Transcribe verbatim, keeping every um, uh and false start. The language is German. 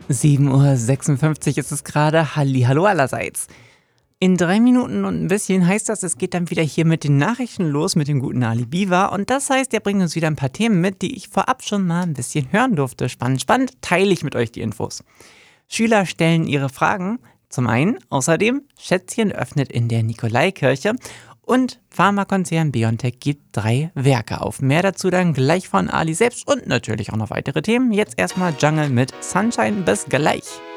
sieben Uhr sechsundfünfzig ist es gerade. Hallihallo allerseits. In drei Minuten und ein bisschen heißt das, es geht dann wieder hier mit den Nachrichten los mit dem guten Ali Biwa. Und das heißt, er bringt uns wieder ein paar Themen mit, die ich vorab schon mal ein bisschen hören durfte. Spannend, spannend, teile ich mit euch die Infos. Schüler stellen ihre Fragen. Zum einen, außerdem, Schätzchen öffnet in der Nikolaikirche. Und Pharmakonzern BioNTech gibt drei Werke auf. Mehr dazu dann gleich von Ali selbst und natürlich auch noch weitere Themen. Jetzt erstmal Jungle mit Sunshine. Bis gleich.